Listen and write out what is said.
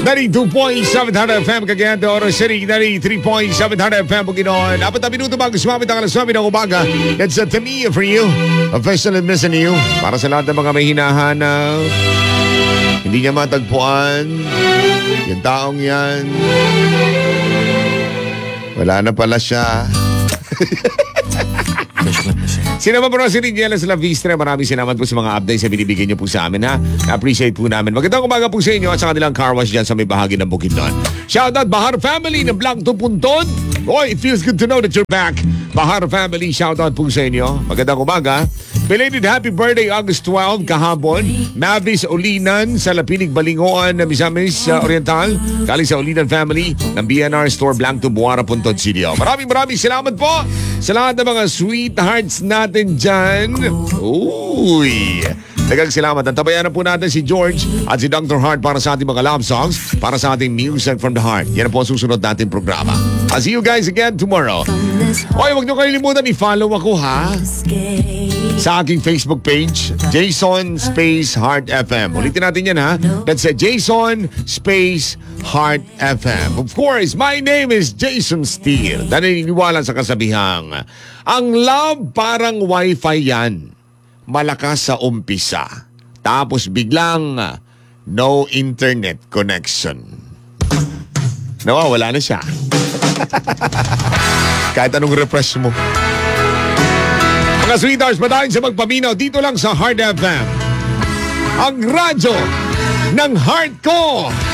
92.7 FM Cagayan de Oro City, 93.7 FM Bukidnon. 4 na minuto bago sumabit ang alas 9 ng umaga. It's a Tamiya for you. Official and missing you. Para sa lahat ng mga may hinahanap, hindi niya matagpuan. Yung taong yan, wala na pala siya. Sinama po si Rinielas La Vistre. Maraming salamat po sa mga updates na binibigyan niyo po sa amin, ha? Na-appreciate po namin. Magandang umaga po sa inyo at sa kanilang car wash dyan sa may bahagi ng Bukidnon. Shoutout Bahar Family ng Blanco Punton. Boy, it feels good to know that you're back. Bahar Family, shoutout po sa inyo. Magandang umaga. Belated happy birthday August 12 kahapon. Mavis Olinan sa Lapinig Balingoan na Misamis Oriental. Galing sa Olinan Family ng BNR Store Blanco Buara Punton City. Maraming salamat po sa lahat ng mga sweethearts natin dyan. Uy! Dagang salamat. Antabayan na po natin si George at si Dr. Hart para sa ating mga love songs, para sa ating Music from the Heart. Yan po ang susunod natin programa. I'll see you guys again tomorrow. Oy, huwag niyo kalilimutan i-follow ako, ha? Sa aking Facebook page, Jason Space Heart FM. Ulitin natin yan, ha? That's Jason Space Heart FM. Of course, my name is Jason Steele. Naniniwala sa kasabihang, ang love parang wifi yan. Malakas sa umpisa. Tapos biglang no internet connection. Nawawala na siya. Kahit anong refresh mo. Mga sweethearts, madaling sa magpaminaw dito lang sa Heart FM. Ang radyo ng heart ko.